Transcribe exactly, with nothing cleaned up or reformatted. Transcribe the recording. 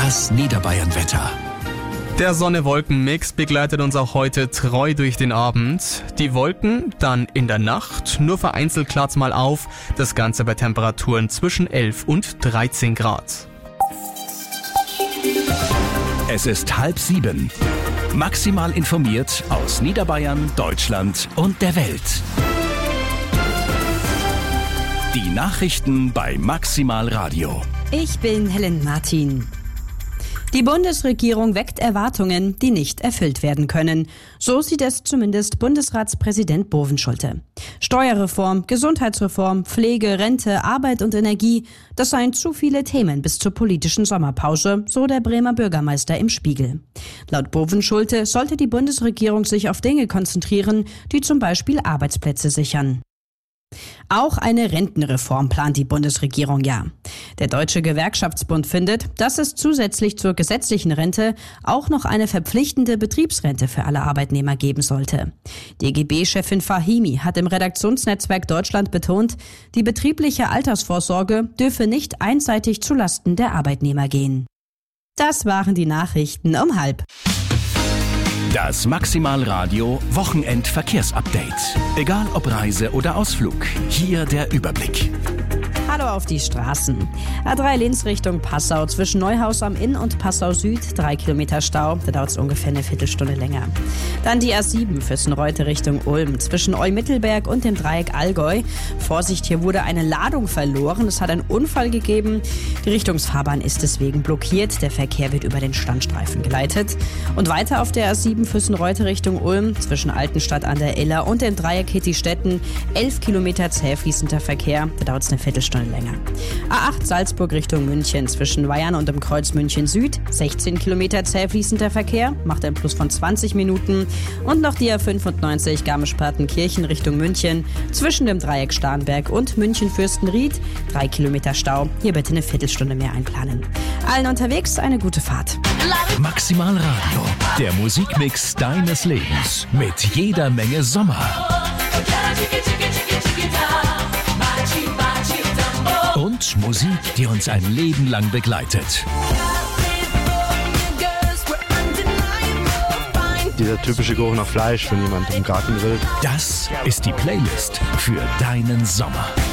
Das Niederbayern-Wetter. Der Sonne-Wolken-Mix begleitet uns auch heute treu durch den Abend. Die Wolken dann in der Nacht, nur vereinzelt klart's mal auf. Das Ganze bei Temperaturen zwischen elf und dreizehn Grad. Es ist halb sieben. Maximal informiert aus Niederbayern, Deutschland und der Welt. Die Nachrichten bei Maximal Radio. Ich bin Helen Martin. Die Bundesregierung weckt Erwartungen, die nicht erfüllt werden können. So sieht es zumindest Bundesratspräsident Bovenschulte. Steuerreform, Gesundheitsreform, Pflege, Rente, Arbeit und Energie, das seien zu viele Themen bis zur politischen Sommerpause, so der Bremer Bürgermeister im Spiegel. Laut Bovenschulte sollte die Bundesregierung sich auf Dinge konzentrieren, die zum Beispiel Arbeitsplätze sichern. Auch eine Rentenreform plant die Bundesregierung ja. Der Deutsche Gewerkschaftsbund findet, dass es zusätzlich zur gesetzlichen Rente auch noch eine verpflichtende Betriebsrente für alle Arbeitnehmer geben sollte. D G B-Chefin Fahimi hat im Redaktionsnetzwerk Deutschland betont, die betriebliche Altersvorsorge dürfe nicht einseitig zulasten der Arbeitnehmer gehen. Das waren die Nachrichten um halb. Das Maximalradio Wochenendverkehrsupdate. Egal ob Reise oder Ausflug, hier der Überblick. Hallo auf die Straßen. A drei Linz Richtung Passau, zwischen Neuhaus am Inn und Passau Süd, drei Kilometer Stau, da dauert es ungefähr eine Viertelstunde länger. Dann die A sieben Füssen-Reute Richtung Ulm, zwischen Eu-Mittelberg und dem Dreieck Allgäu. Vorsicht, hier wurde eine Ladung verloren, es hat einen Unfall gegeben. Die Richtungsfahrbahn ist deswegen blockiert, der Verkehr wird über den Standstreifen geleitet. Und weiter auf der A sieben Füssen-Reute Richtung Ulm, zwischen Altenstadt an der Iller und dem Dreieck Hittistetten, elf Kilometer zäh fließender Verkehr, da dauert es eine Viertelstunde länger. A acht Salzburg Richtung München, zwischen Weyern und dem Kreuz München Süd, sechzehn Kilometer zäh fließender Verkehr, macht ein Plus von zwanzig Minuten. Und noch die A fünfundneunzig Garmisch-Partenkirchen Richtung München, zwischen dem Dreieck Starnberg und München-Fürstenried, drei Kilometer Stau, hier bitte eine Viertelstunde mehr einplanen. Allen unterwegs eine gute Fahrt. Maximal Radio, der Musikmix deines Lebens mit jeder Menge Sommer. Und Musik, die uns ein Leben lang begleitet. Dieser typische Geruch nach Fleisch, wenn jemand im Garten grillt. Das ist die Playlist für deinen Sommer.